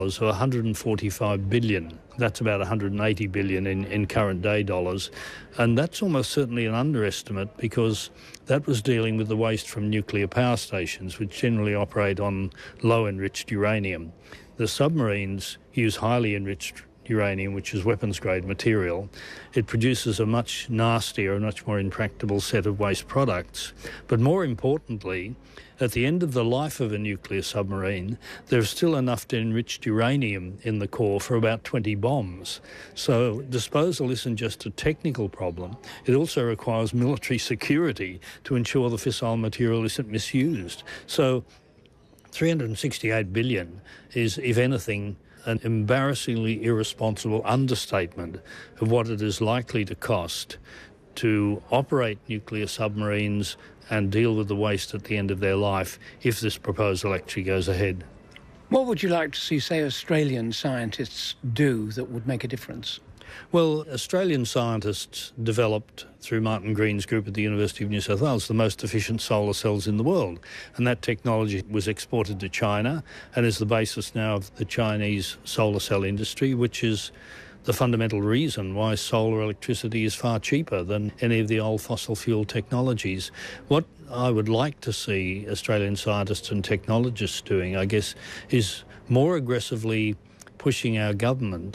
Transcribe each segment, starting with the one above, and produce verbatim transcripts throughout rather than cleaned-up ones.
so one hundred forty-five billion. That's about one hundred eighty billion in, in current day dollars. And that's almost certainly an underestimate because that was dealing with the waste from nuclear power stations, which generally operate on low enriched uranium. The submarines use highly enriched uranium, which is weapons-grade material. It produces a much nastier and much more intractable set of waste products. But more importantly, at the end of the life of a nuclear submarine, there's still enough enriched uranium in the core for about twenty bombs. So disposal isn't just a technical problem, it also requires military security to ensure the fissile material isn't misused. So three hundred sixty-eight billion is, if anything, an embarrassingly irresponsible understatement of what it is likely to cost to operate nuclear submarines and deal with the waste at the end of their life if this proposal actually goes ahead. What would you like to see, say, Australian scientists do that would make a difference? Well, Australian scientists developed, through Martin Green's group at the University of New South Wales, the most efficient solar cells in the world. And that technology was exported to China and is the basis now of the Chinese solar cell industry, which is the fundamental reason why solar electricity is far cheaper than any of the old fossil fuel technologies. What I would like to see Australian scientists and technologists doing, I guess, is more aggressively pushing our government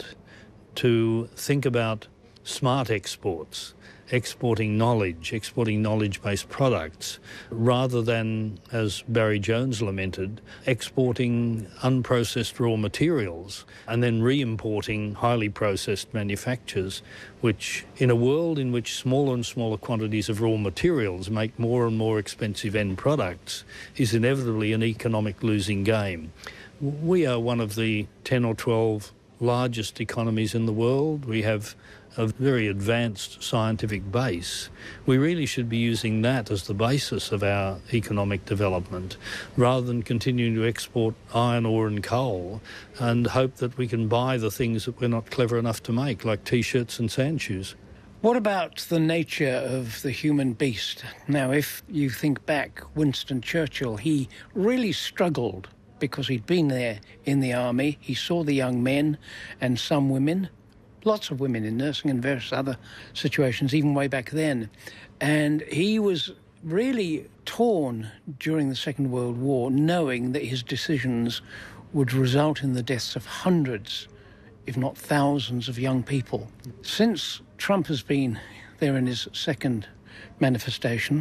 to think about smart exports, exporting knowledge, exporting knowledge-based products, rather than, as Barry Jones lamented, exporting unprocessed raw materials and then re-importing highly processed manufactures, which, in a world in which smaller and smaller quantities of raw materials make more and more expensive end products, is inevitably an economic losing game. We are one of the ten or twelve largest economies in the world. We have a very advanced scientific base. We really should be using that as the basis of our economic development rather than continuing to export iron ore and coal and hope that we can buy the things that we're not clever enough to make, like T-shirts and sand shoes. What about the nature of the human beast? Now, if you think back, Winston Churchill, he really struggled because he'd been there in the army. He saw the young men and some women, lots of women in nursing and various other situations, even way back then. And he was really torn during the Second World War, knowing that his decisions would result in the deaths of hundreds, if not thousands, of young people. Since Trump has been there in his second manifestation,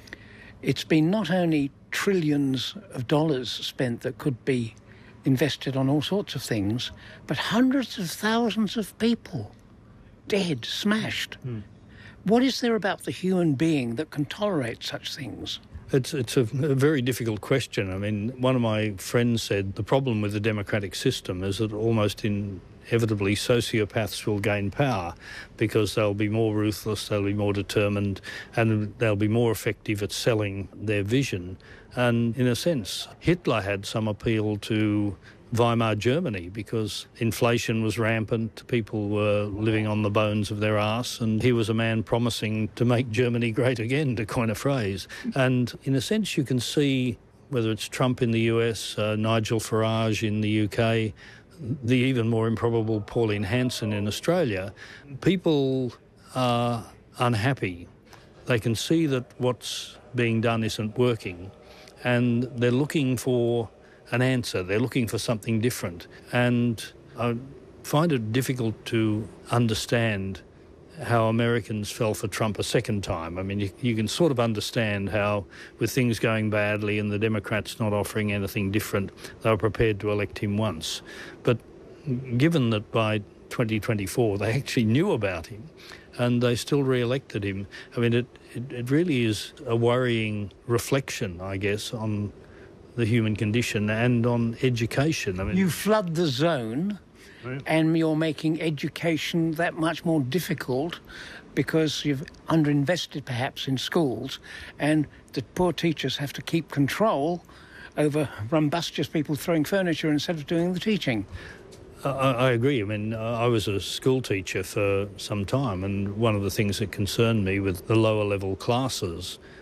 it's been not only trillions of dollars spent that could be invested on all sorts of things, but hundreds of thousands of people dead, smashed. Mm. What is there about the human being that can tolerate such things? It's it's a, a very difficult question. I mean, one of my friends said the problem with the democratic system is that almost inevitably sociopaths will gain power because they'll be more ruthless, they'll be more determined, and they'll be more effective at selling their vision. And in a sense, Hitler had some appeal to Weimar Germany because inflation was rampant, people were living on the bones of their arse, and he was a man promising to make Germany great again, to coin a phrase. And in a sense, you can see, whether it's Trump in the U S, uh, Nigel Farage in the U K, the even more improbable Pauline Hanson in Australia, people are unhappy. They can see that what's being done isn't working, and they're looking for an answer. They're looking for something different. And I find it difficult to understand how Americans fell for Trump a second time. I mean, you, you can sort of understand how, with things going badly and the Democrats not offering anything different, they were prepared to elect him once. But given that by twenty twenty-four they actually knew about him and they still re-elected him, I mean, it, it, it really is a worrying reflection, I guess, on the human condition and on education. I mean, you flood the zone, right, and you're making education that much more difficult because you've underinvested perhaps in schools, and the poor teachers have to keep control over rumbustious people throwing furniture instead of doing the teaching. I, I agree. I mean, I was a school teacher for some time, and one of the things that concerned me with the lower level classes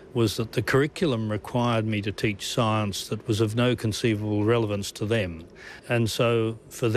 was that the curriculum required me to teach science that was of no conceivable relevance to them. And so for